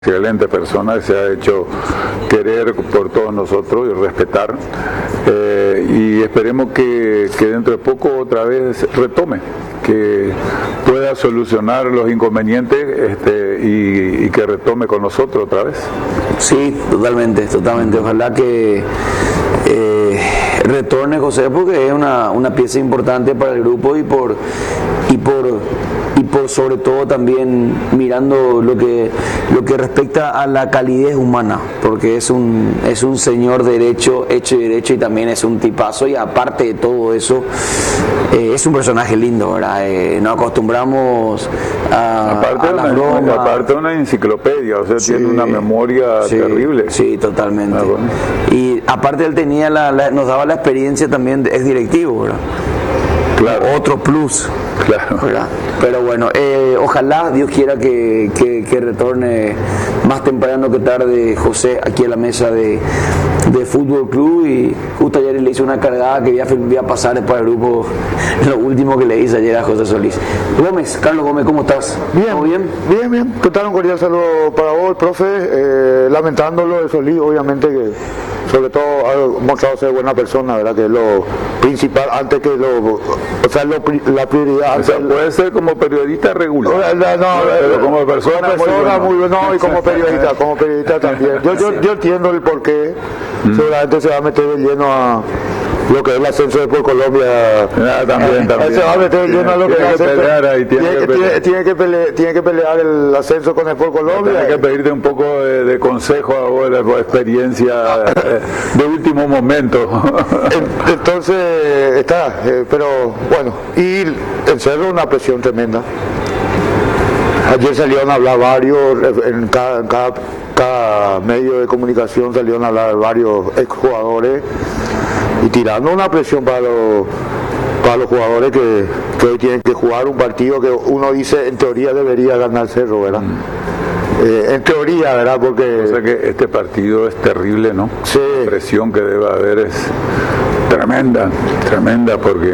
excelente persona que se ha hecho querer por todos nosotros y respetar, y esperemos que dentro de poco otra vez retome, que pueda solucionar los inconvenientes y que retome con nosotros otra vez. Sí, totalmente. Ojalá que retorne José, porque es una pieza importante para el grupo y por sobre todo también mirando lo que respecta a la calidez humana, porque es un señor hecho y derecho, y también es un tipazo, y aparte de todo eso es un personaje lindo, ¿verdad? Nos acostumbramos a la broma. Aparte de una enciclopedia, o sea, sí, tiene una memoria terrible. Sí, totalmente. Bueno. Y aparte él tenía nos daba la experiencia también, es directivo, ¿verdad? Claro. Otro plus. Claro. ¿Verdad? Pero bueno, ojalá Dios quiera que retorne más temprano que tarde José aquí a la mesa de Fútbol Club, y justo ayer le hice una cargada que voy a pasar después del grupo, lo último que le hice ayer a José Solís. Carlos Gómez, ¿cómo estás? Bien. ¿Todo bien? Bien. ¿Qué tal? Un cordial saludo para vos, profe. Lamentándolo de Solís, obviamente que sobre todo ha mostrado ser buena persona, ¿verdad? Que es lo principal, antes que la prioridad. O sea, puede ser como periodista regular. Pero como persona muy bueno, y como periodista también. Yo entiendo el porqué. Seguramente se va a meter de lleno a lo que es el ascenso de por Colombia. También. Se va a meter de lleno a lo que es el ascenso. Tiene que pelear el ascenso con el por Colombia. Tiene que pedirte un poco de consejo ahora, por experiencia de último momento. Entonces pero bueno, y el Cerro una presión tremenda. Ayer salieron a hablar varios, en cada medio de comunicación salieron a hablar varios exjugadores y tirando una presión para los jugadores que hoy tienen que jugar un partido que uno dice en teoría debería ganar Cerro, ¿verdad? En teoría, ¿verdad? Porque... O sea que este partido es terrible, ¿no? Sí. La presión que debe haber es tremenda porque...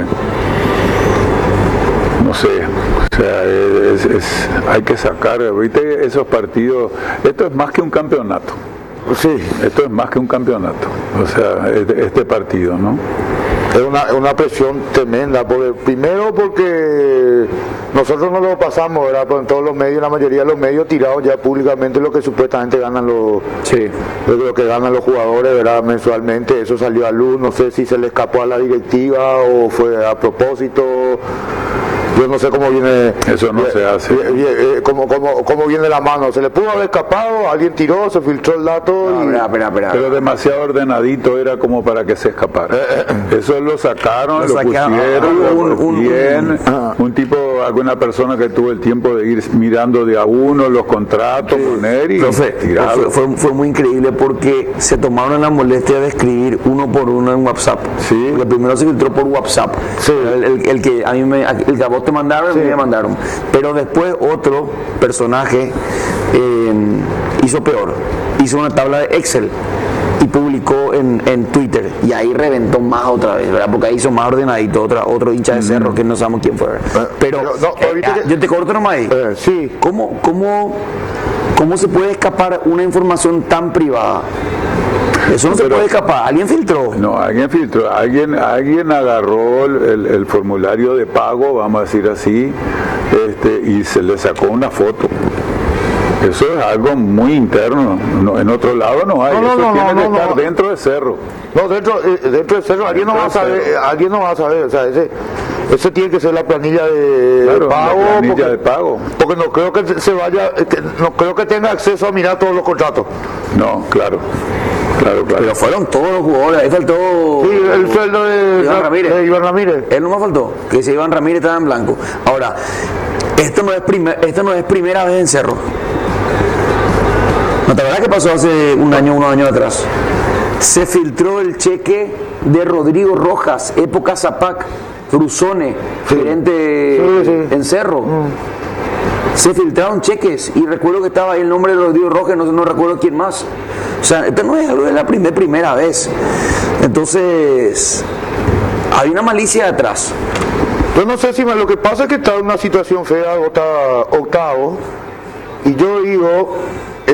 No sé, o sea, hay que sacar, ¿viste? Esos partidos, esto es más que un campeonato. Sí. Esto es más que un campeonato, o sea, este partido, ¿no? Es una presión tremenda, primero porque nosotros no lo pasamos, ¿verdad? Pero en todos los medios, la mayoría de los medios tirados ya públicamente lo que supuestamente ganan lo que ganan los jugadores, ¿verdad? Mensualmente, eso salió a luz, no sé si se le escapó a la directiva o fue a propósito. Yo no sé cómo viene. Eso no se hace. Cómo viene la mano. Se le pudo haber escapado, alguien tiró, se filtró el dato. Pero demasiado ordenadito era como para que se escapara. Eso lo sacaron, lo pusieron bien. Un tipo, alguna persona que tuvo el tiempo de ir mirando de a uno los contratos, poner y tirarlo. Fue muy increíble porque se tomaron la molestia de escribir uno por uno en WhatsApp. Sí. Porque primero se filtró por WhatsApp. Sí. El que a vos te mandaron, sí. A mí me mandaron. Pero después otro personaje hizo peor. Hizo una tabla de Excel y publicó en Twitter, y ahí reventó más otra vez, ¿verdad? Porque ahí hizo más ordenadito otro hincha de Cerro que no sabemos quién fue. Pero yo te corto nomás ahí. Sí. ¿Cómo se puede escapar una información tan privada? Eso no se puede escapar. ¿Alguien filtró? No, alguien filtró. Alguien agarró el formulario de pago, vamos a decir así, y se le sacó una foto. Eso es algo muy interno. No, en otro lado no hay. Eso tiene que estar dentro de Cerro. No, dentro de Cerro. Alguien no va a saber. O sea, eso tiene que ser la planilla de pago. La planilla de pago. Porque no creo que no creo que tenga acceso a mirar todos los contratos. No, claro. Pero fueron todos los jugadores. Ahí faltó. Sí, el sueldo de Iván Ramírez. Él no me faltó. Que si Iván Ramírez estaba en blanco. Ahora, esto no es primera vez en Cerro. ¿No te acuerdas que pasó hace unos años atrás? Se filtró el cheque de Rodrigo Rojas, época Zapac, Frusone, gerente en Cerro. Se filtraron cheques y recuerdo que estaba ahí el nombre de Rodrigo Rojas, no recuerdo quién más. O sea, esto no es algo de la primera vez. Entonces, hay una malicia detrás. Yo no sé si lo que pasa es que está en una situación fea, está octavo, y yo digo,